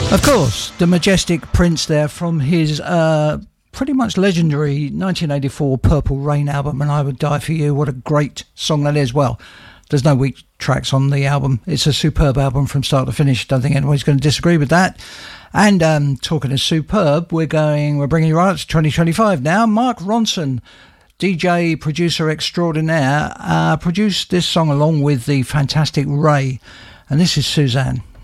Of course, the majestic Prince there from his pretty much legendary 1984 Purple Rain album, And I Would Die For You. What a great song that is. Well, there's no weak tracks on the album. It's a superb album from start to finish. Don't think anybody's going to disagree with that. And talking of superb, we're bringing you right up to 2025 now. Mark Ronson, DJ, producer extraordinaire, produced this song along with the fantastic Ray. And this is Suzanne.